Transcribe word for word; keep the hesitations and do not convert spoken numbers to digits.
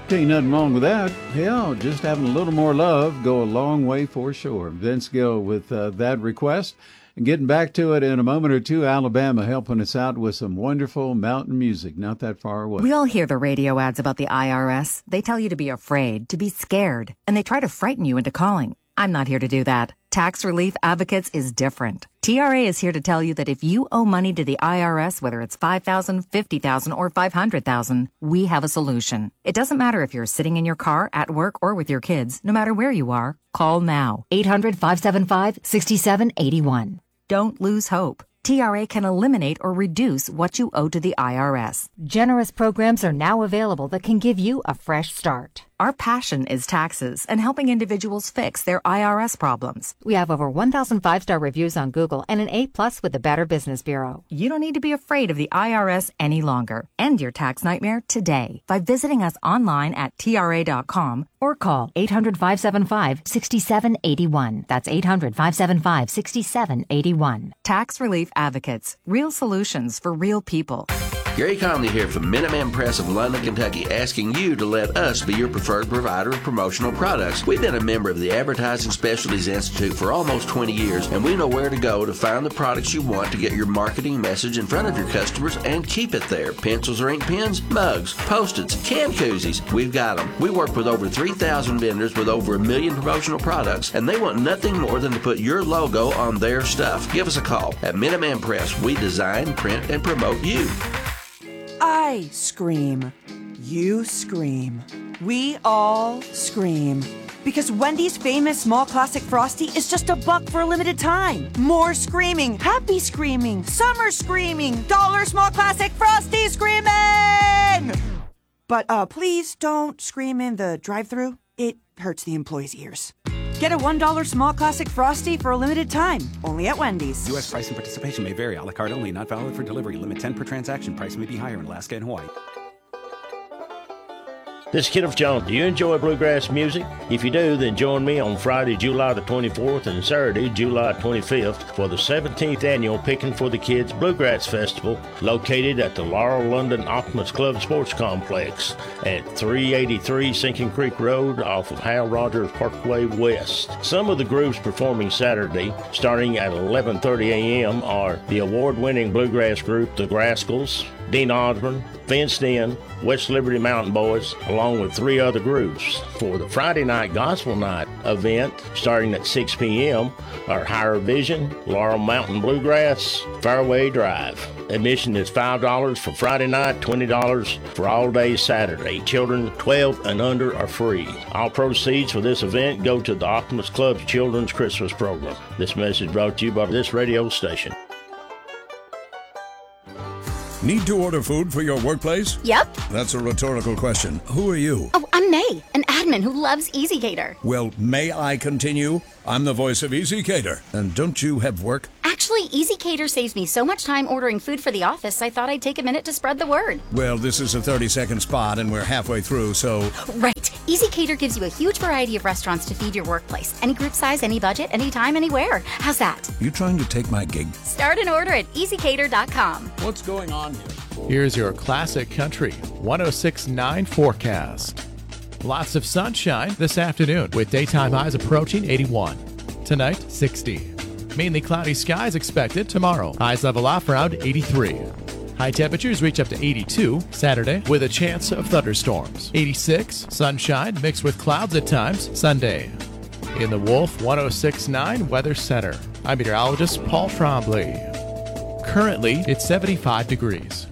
Ain't nothing wrong with that. Hell, just having a little more love go a long way for sure. Vince Gill with uh, that request. And getting back to it in a moment or two, Alabama helping us out with some wonderful mountain music not that far away. We all hear the radio ads about the I R S. They tell you to be afraid, to be scared, and they try to frighten you into calling. I'm not here to do that. Tax Relief Advocates is different. T R A is here to tell you that if you owe money to the I R S, whether it's five thousand dollars, fifty thousand dollars, or five hundred thousand dollars, we have a solution. It doesn't matter if you're sitting in your car, at work, or with your kids. No matter where you are, call now. eight hundred, five seven five, six seven eight one. Don't lose hope. T R A can eliminate or reduce what you owe to the I R S. Generous programs are now available that can give you a fresh start. Our passion is taxes and helping individuals fix their I R S problems. We have over one thousand five-star reviews on Google and an A plus with the Better Business Bureau. You don't need to be afraid of the I R S any longer. End your tax nightmare today by visiting us online at T R A dot com or call eight hundred, five seven five, six seven eight one. That's eight hundred, five seven five, six seven eight one. Tax Relief Advocates. Real solutions for real people. Gary Conley here from Minuteman Press of London, Kentucky, asking you to let us be your preferred provider of promotional products. We've been a member of the Advertising Specialties Institute for almost twenty years, and we know where to go to find the products you want to get your marketing message in front of your customers and keep it there. Pencils or ink pens, mugs, Post-its, can koozies, we've got them. We work with over three thousand vendors with over a million promotional products, and they want nothing more than to put your logo on their stuff. Give us a call. At Minuteman Press, we design, print, and promote you. I scream. You scream. We all scream. Because Wendy's famous small classic Frosty is just a buck for a limited time. More screaming, happy screaming, summer screaming, dollar small classic Frosty screaming! But uh, please don't scream in the drive-thru. It hurts the employees' ears. Get a one dollar small classic Frosty for a limited time, only at Wendy's. U S price and participation may vary. A la carte only, not valid for delivery. Limit ten per transaction. Price may be higher in Alaska and Hawaii. This is Kenneth Jones. Do you enjoy bluegrass music? If you do, then join me on Friday, July the twenty-fourth and Saturday, July twenty-fifth for the seventeenth Annual Pickin' for the Kids Bluegrass Festival located at the Laurel London Optimus Club Sports Complex at three eighty-three Sinking Creek Road off of Hal Rogers Parkway West. Some of the groups performing Saturday, starting at eleven thirty a.m. are the award-winning bluegrass group The Grascals, Dean Osborne, Fenced In, West Liberty Mountain Boys, along with three other groups. For the Friday night Gospel Night event, starting at six p.m., are Higher Vision, Laurel Mountain Bluegrass, Fairway Drive. Admission is five dollars for Friday night, twenty dollars for all day Saturday. Children twelve and under are free. All proceeds for this event go to the Optimus Club's Children's Christmas Program. This message brought to you by this radio station. Need to order food for your workplace? Yep. That's a rhetorical question. Who are you? Oh, I'm May, an admin who loves EasyCater. Well, may I continue? I'm the voice of EasyCater. And don't you have work? Actually, EasyCater saves me so much time ordering food for the office, I thought I'd take a minute to spread the word. Well, this is a thirty-second spot, and we're halfway through, so... Right. EasyCater gives you a huge variety of restaurants to feed your workplace. Any group size, any budget, anytime, anywhere. How's that? You trying to take my gig? Start an order at easy cater dot com. What's going on here? Here's your classic country one oh six point nine forecast. Lots of sunshine this afternoon with daytime highs approaching eighty-one. Tonight, sixty. Mainly cloudy skies expected tomorrow. Highs level off around eighty-three. High temperatures reach up to eighty-two Saturday with a chance of thunderstorms. eighty-six, sunshine mixed with clouds at times Sunday. In the Wolf one oh six point nine Weather Center, I'm meteorologist Paul Trombley. Currently, it's seventy-five degrees.